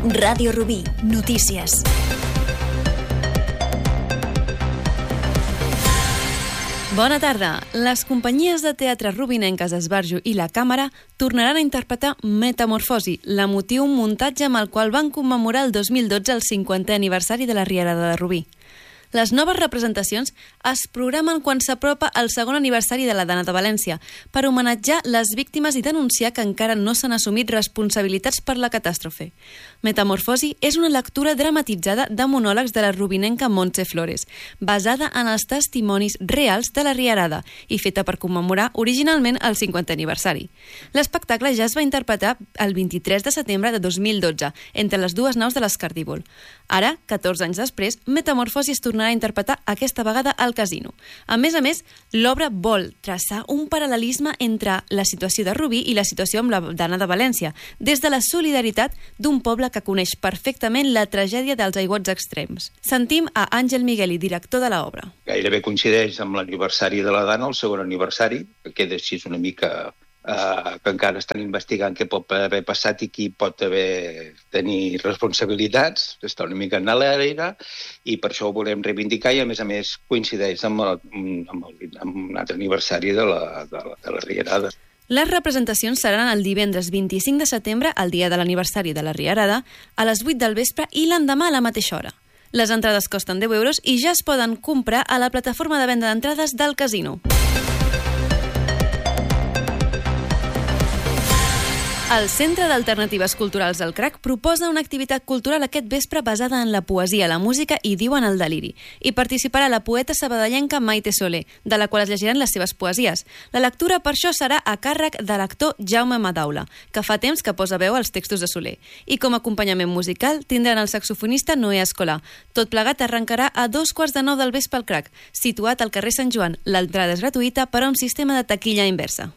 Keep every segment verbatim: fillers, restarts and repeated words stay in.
Ràdio Rubí, notícies. Bona tarda. Les companyies de teatre rubinenques Esbarjo i La Càmera tornaran a interpretar Metamorfosi, l'emotiu muntatge amb el qual van commemorar el dos mil dotze el cinquantè aniversari de la Rierada de Rubí. Les noves representacions es programen quan s'apropa el segon aniversari de la Dana de València per homenatjar les víctimes i denunciar que encara no s'han assumit responsabilitats per la catàstrofe. Metamorfosi és una lectura dramatitzada de monòlegs de la rubinenca Montse Flores, basada en els testimonis reals de la Rierada i feta per commemorar originalment el cinquantè aniversari. L'espectacle ja es va interpretar el vint-i-tres de setembre de dos mil dotze entre les dues naus de l'Escardívol. Ara, catorze anys després, Metamorfosi es tornarà a interpretar aquesta vegada al Casino. A més a més, l'obra vol traçar un paral·lelisme entre la situació de Rubí i la situació amb la Dana de València, des de la solidaritat d'un poble que coneix perfectament la tragèdia dels aiguats extrems. Sentim a Àngel Migueli, director de l'obra. Gairebé coincideix amb l'aniversari de la Dana, el segon aniversari, que queda així una mica... Uh, que encara estan investigant què pot haver passat i qui pot haver tenir responsabilitats, està una mica en l'aire, i per això ho volem reivindicar i, a més a més, coincideix amb, el, amb, el, amb un altre aniversari de la, de la, de la Rierada. Les representacions seran el divendres vint-i-cinc de setembre, el dia de l'aniversari de la Rierada, a les vuit del vespre i l'endemà a la mateixa hora. Les entrades costen deu euros i ja es poden comprar a la plataforma de venda d'entrades del Casino. El Centre d'Alternatives Culturals del Crac proposa una activitat cultural aquest vespre basada en la poesia, la música i diuen el deliri. Hi participarà la poeta sabadellenca Maite Soler, de la qual es llegiran les seves poesies. La lectura per això serà a càrrec de l'actor Jaume Madaula, que fa temps que posa veu als textos de Soler. I com a acompanyament musical tindran el saxofonista Noé Escolà. Tot plegat arrencarà a dos quarts de nou del vespre al Crac, situat al carrer Sant Joan. L'entrada és gratuïta per a un sistema de taquilla inversa.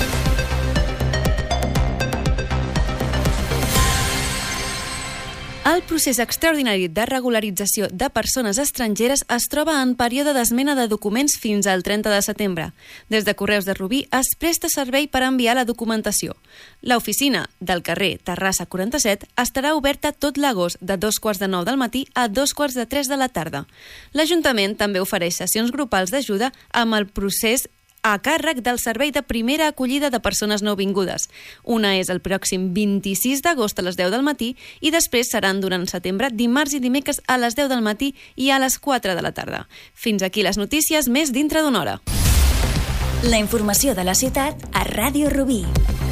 El procés extraordinari de regularització de persones estrangeres es troba en període d'esmena de documents fins al trenta de setembre. Des de Correus de Rubí es presta servei per enviar la documentació. L'oficina del carrer Terrassa quaranta-set estarà oberta tot l'agost de dos quarts de nou del matí a dos quarts de tres de la tarda. L'Ajuntament també ofereix sessions grupals d'ajuda amb el procés a càrrec del Servei de Primera Acollida de Persones Nouvingudes. Una és el pròxim vint-i-sis d'agost a les deu del matí i després seran durant setembre dimarts i dimecres a les deu del matí i a les quatre de la tarda. Fins aquí les notícies, més dintre d'una hora. La informació de la ciutat a Ràdio Rubí.